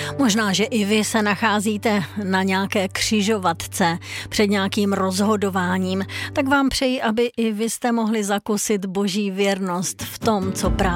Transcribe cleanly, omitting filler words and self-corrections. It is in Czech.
Možná, že i vy se nacházíte na nějaké křižovatce před nějakým rozhodováním, tak vám přeji, aby i vy jste mohli zakusit Boží věrnost v tom, co právě